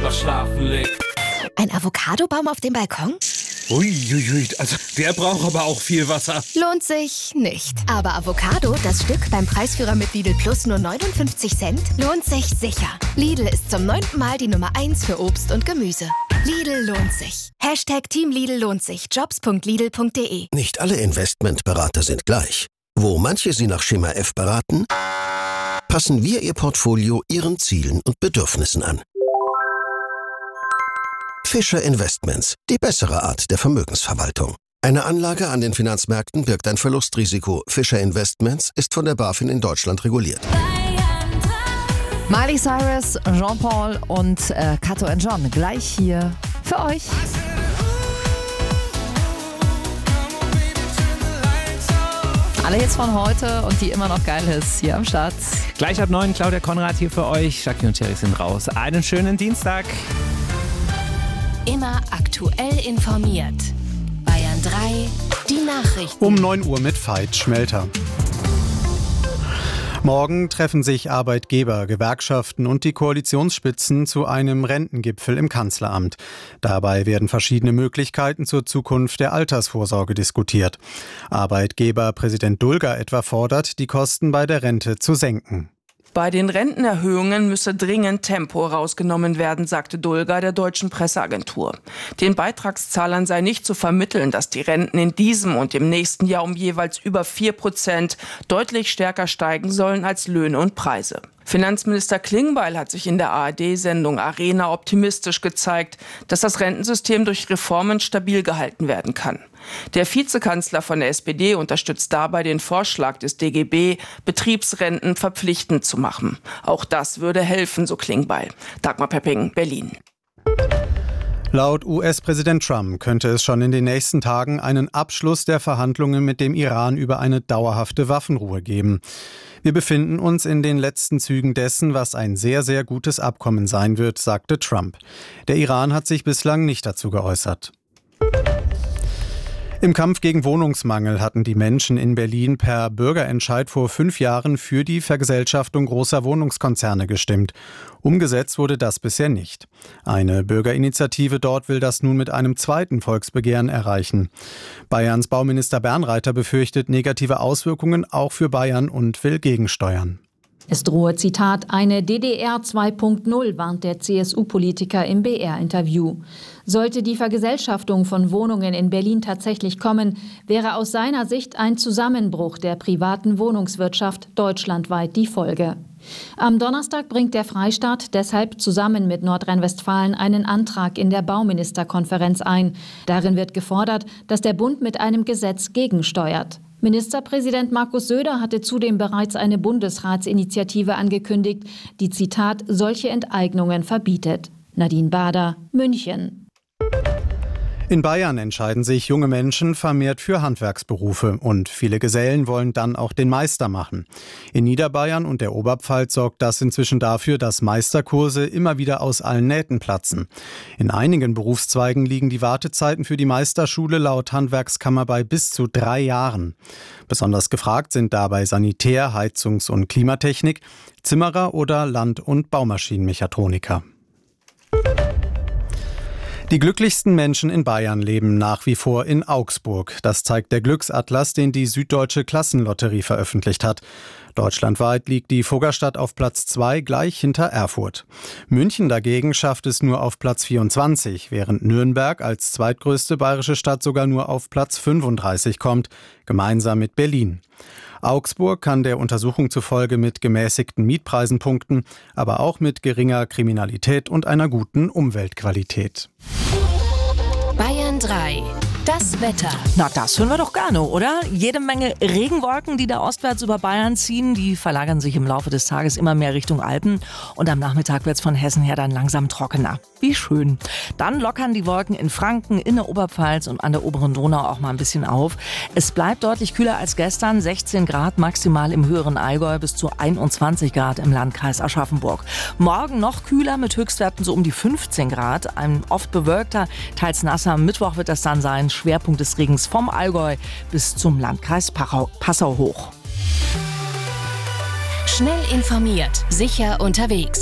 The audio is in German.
lieber schlafen legt. Ein Avocadobaum auf dem Balkon? Uiuiui, also der braucht aber auch viel Wasser. Lohnt sich nicht. Aber Avocado, das Stück beim Preisführer mit Lidl Plus nur 59 Cent, lohnt sich sicher. Lidl ist zum 9. Mal die Nummer 1 für Obst und Gemüse. Lidl lohnt sich. Team Lidl lohnt sich. Jobs.lidl.de. Nicht alle Investmentberater sind gleich. Wo manche Sie nach Schema F beraten, passen wir Ihr Portfolio Ihren Zielen und Bedürfnissen an. Fischer Investments, die bessere Art der Vermögensverwaltung. Eine Anlage an den Finanzmärkten birgt ein Verlustrisiko. Fischer Investments ist von der BaFin in Deutschland reguliert. Miley Cyrus, Jean-Paul und Kato & John gleich hier für euch. Alle Hits von heute und die immer noch geil ist hier am Start. Gleich ab 9, Claudia Konrad hier für euch. Jackie und Thierry sind raus. Einen schönen Dienstag. Immer aktuell informiert. Bayern 3, die Nachrichten. Um 9 Uhr mit Veit Schmelter. Morgen treffen sich Arbeitgeber, Gewerkschaften und die Koalitionsspitzen zu einem Rentengipfel im Kanzleramt. Dabei werden verschiedene Möglichkeiten zur Zukunft der Altersvorsorge diskutiert. Arbeitgeberpräsident Dulger etwa fordert, die Kosten bei der Rente zu senken. Bei den Rentenerhöhungen müsse dringend Tempo rausgenommen werden, sagte Dulger der deutschen Presseagentur. Den Beitragszahlern sei nicht zu vermitteln, dass die Renten in diesem und im nächsten Jahr um jeweils über 4% deutlich stärker steigen sollen als Löhne und Preise. Finanzminister Klingbeil hat sich in der ARD-Sendung Arena optimistisch gezeigt, dass das Rentensystem durch Reformen stabil gehalten werden kann. Der Vizekanzler von der SPD unterstützt dabei den Vorschlag des DGB, Betriebsrenten verpflichtend zu machen. Auch das würde helfen, so Klingbeil. Dagmar Pepping, Berlin. Laut US-Präsident Trump könnte es schon in den nächsten Tagen einen Abschluss der Verhandlungen mit dem Iran über eine dauerhafte Waffenruhe geben. Wir befinden uns in den letzten Zügen dessen, was ein sehr, sehr gutes Abkommen sein wird, sagte Trump. Der Iran hat sich bislang nicht dazu geäußert. Im Kampf gegen Wohnungsmangel hatten die Menschen in Berlin per Bürgerentscheid vor 5 Jahren für die Vergesellschaftung großer Wohnungskonzerne gestimmt. Umgesetzt wurde das bisher nicht. Eine Bürgerinitiative dort will das nun mit einem zweiten Volksbegehren erreichen. Bayerns Bauminister Bernreiter befürchtet negative Auswirkungen auch für Bayern und will gegensteuern. Es drohe, Zitat, eine DDR 2.0, warnt der CSU-Politiker im BR-Interview. Sollte die Vergesellschaftung von Wohnungen in Berlin tatsächlich kommen, wäre aus seiner Sicht ein Zusammenbruch der privaten Wohnungswirtschaft deutschlandweit die Folge. Am Donnerstag bringt der Freistaat deshalb zusammen mit Nordrhein-Westfalen einen Antrag in der Bauministerkonferenz ein. Darin wird gefordert, dass der Bund mit einem Gesetz gegensteuert. Ministerpräsident Markus Söder hatte zudem bereits eine Bundesratsinitiative angekündigt, die, Zitat, solche Enteignungen verbietet. Nadine Bader, München. In Bayern entscheiden sich junge Menschen vermehrt für Handwerksberufe und viele Gesellen wollen dann auch den Meister machen. In Niederbayern und der Oberpfalz sorgt das inzwischen dafür, dass Meisterkurse immer wieder aus allen Nähten platzen. In einigen Berufszweigen liegen die Wartezeiten für die Meisterschule laut Handwerkskammer bei bis zu 3 Jahren. Besonders gefragt sind dabei Sanitär-, Heizungs- und Klimatechnik, Zimmerer oder Land- und Baumaschinenmechatroniker. Die glücklichsten Menschen in Bayern leben nach wie vor in Augsburg. Das zeigt der Glücksatlas, den die Süddeutsche Klassenlotterie veröffentlicht hat. Deutschlandweit liegt die Fuggerstadt auf Platz 2, gleich hinter Erfurt. München dagegen schafft es nur auf Platz 24, während Nürnberg als zweitgrößte bayerische Stadt sogar nur auf Platz 35 kommt, gemeinsam mit Berlin. Augsburg kann der Untersuchung zufolge mit gemäßigten Mietpreisen punkten, aber auch mit geringer Kriminalität und einer guten Umweltqualität. Bayern 3. Das Wetter. Na, das hören wir doch gerne, oder? Jede Menge Regenwolken, die da ostwärts über Bayern ziehen, die verlagern sich im Laufe des Tages immer mehr Richtung Alpen. Und am Nachmittag wird es von Hessen her dann langsam trockener. Wie schön. Dann lockern die Wolken in Franken, in der Oberpfalz und an der oberen Donau auch mal ein bisschen auf. Es bleibt deutlich kühler als gestern, 16 Grad maximal im höheren Allgäu bis zu 21 Grad im Landkreis Aschaffenburg. Morgen noch kühler mit Höchstwerten so um die 15 Grad. Ein oft bewölkter, teils nasser Mittwoch wird das dann sein. Schwerpunkt des Regens vom Allgäu bis zum Landkreis Passau hoch. Schnell informiert, sicher unterwegs.